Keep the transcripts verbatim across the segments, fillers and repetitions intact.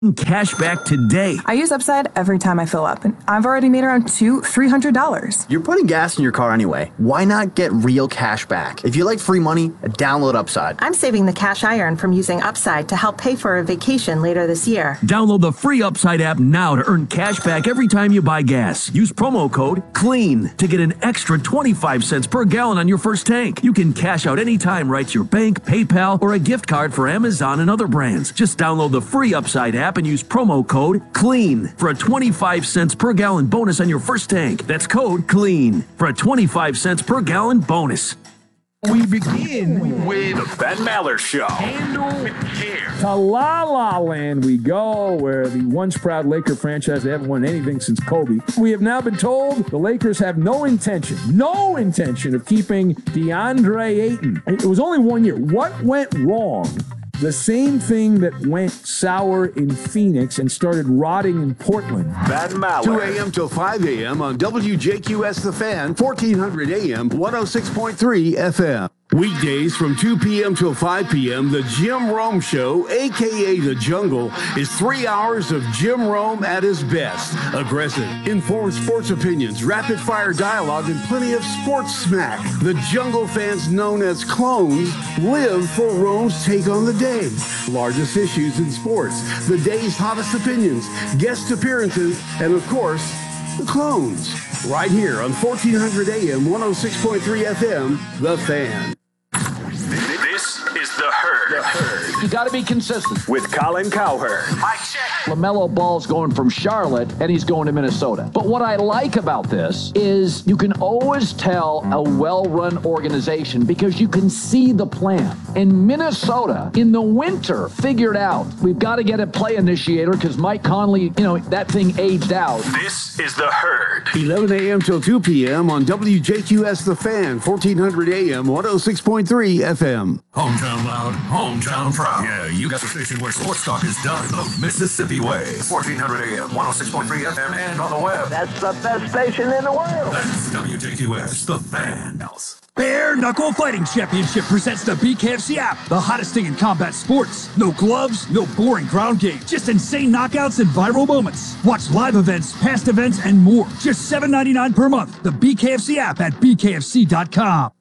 Cash back today. I use Upside every time I fill up, and I've already made around two, three hundred dollars. You're putting gas in your car anyway. Why not get real cash back? If you like free money, download Upside. I'm saving the cash I earn from using Upside to help pay for a vacation later this year. Download the free Upside app now to earn cash back every time you buy gas. Use promo code CLEAN to get an extra twenty-five cents per gallon on your first tank. You can cash out anytime right to your bank, PayPal, or a gift card for Amazon and other brands. Just download the free Upside app and use promo code CLEAN for a twenty-five cents per gallon bonus on your first tank. That's code CLEAN for a twenty-five cents per gallon bonus. We begin with the Ben Maller Show. Handle with care. To La La Land we go, where the once proud Laker franchise, they haven't won anything since Kobe. We have now been told the Lakers have no intention, no intention of keeping DeAndre Ayton. It was only one year. What went wrong? The same thing that went sour in Phoenix and started rotting in Portland. Ben Maller. two a.m. till five a.m. on W J Q S The Fan, fourteen hundred A M, one oh six point three F M. Weekdays from two p.m. till five p.m., the Jim Rome Show, a k a. The Jungle, is three hours of Jim Rome at his best. Aggressive, informed sports opinions, rapid-fire dialogue, and plenty of sports smack. The Jungle fans known as clones live for Rome's take on the day. Largest issues in sports, the day's hottest opinions, guest appearances, and of course, the clones. Right here on fourteen hundred A M, one oh six point three F M, The Fan. This is The Herd. The Herd. You got to be consistent. With Colin Cowherd. Mike check. LaMelo Ball's going from Charlotte, and he's going to Minnesota. But what I like about this is you can always tell a well-run organization because you can see the plan. And Minnesota, in the winter, figured out we've got to get a play initiator because Mike Conley, you know, that thing aged out. This is The Herd. eleven a.m. till two p.m. on W J Q S The Fan, fourteen hundred A M, one oh six point three F M. Hometown loud, hometown proud. Yeah, you got the station where sports talk is done the Mississippi way. fourteen hundred A M, one oh six point three F M, and on the web. That's the best station in the world. That's W J Q S, The Fan. Bare Knuckle Fighting Championship presents the B K F C app, the hottest thing in combat sports. No gloves, no boring ground game, just insane knockouts and viral moments. Watch live events, past events, and more. Just seven ninety-nine per month. The B K F C app at B K F C dot com.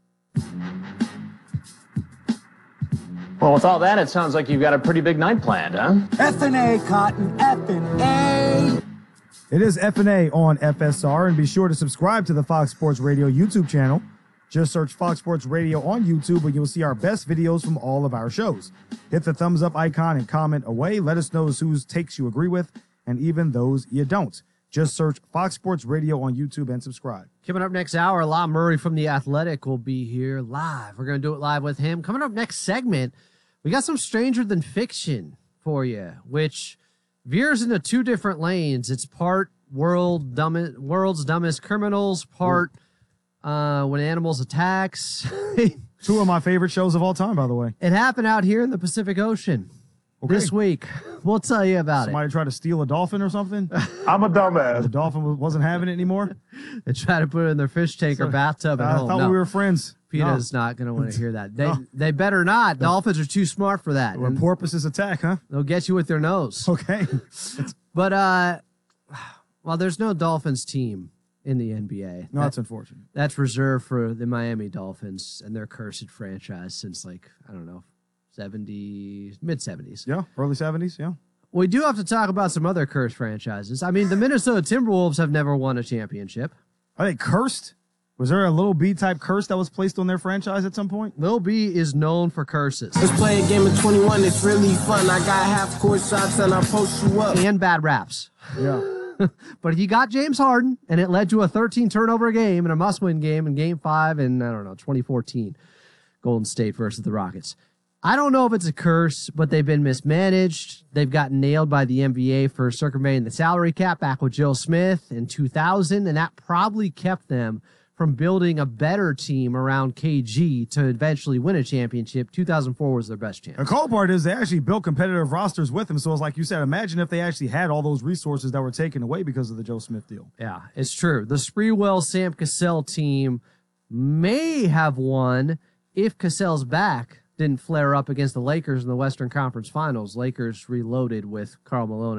Well, with all that, it sounds like you've got a pretty big night planned, huh? F and A, Cotton, F and A. It is F and A on F S R, and be sure to subscribe to the Fox Sports Radio YouTube channel. Just search Fox Sports Radio on YouTube, and you'll see our best videos from all of our shows. Hit the thumbs up icon and comment away. Let us know whose takes you agree with, and even those you don't. Just search Fox Sports Radio on YouTube and subscribe. Coming up next hour, Lon Murray from The Athletic will be here live. We're going to do it live with him. Coming up next segment, we got some Stranger Than Fiction for you, which veers into two different lanes. It's part world dumbest, world's dumbest criminals, part uh, when animals attacks. Two of my favorite shows of all time, by the way. It happened out here in the Pacific Ocean okay. this week. We'll tell you about Somebody it. Somebody tried to steal a dolphin or something? I'm a dumbass. The dolphin wasn't having it anymore? They tried to put it in their fish tank so, or bathtub at I home. I thought no. we were friends. PETA's no. not going to want to hear that. They no. they better not. The, Dolphins are too smart for that. When porpoises attack, huh? They'll get you with their nose. Okay. but, uh, well, there's no Dolphins team in the N B A. No, that, that's unfortunate. That's reserved for the Miami Dolphins and their cursed franchise since, like, I don't know, seventies, mid-seventies. Yeah, early seventies, yeah. We do have to talk about some other cursed franchises. I mean, the Minnesota Timberwolves have never won a championship. Are they cursed? Was there a Lil B type curse that was placed on their franchise at some point? Lil B is known for curses. Let's play a game of twenty-one. It's really fun. I got half court shots and I post you up. And bad raps. Yeah. But he got James Harden, and it led to a thirteen turnover game and a must-win game in Game Five in I don't know twenty fourteen, Golden State versus the Rockets. I don't know if it's a curse, but they've been mismanaged. They've gotten nailed by the N B A for circumventing the salary cap back with Joe Smith in two thousand, and that probably kept them from building a better team around K G to eventually win a championship. two thousand four was their best chance. The cool part is they actually built competitive rosters with him. So it's like you said, imagine if they actually had all those resources that were taken away because of the Joe Smith deal. Yeah, it's true. The Sprewell Sam Cassell team may have won if Cassell's back didn't flare up against the Lakers in the Western Conference Finals. Lakers reloaded with Karl Malone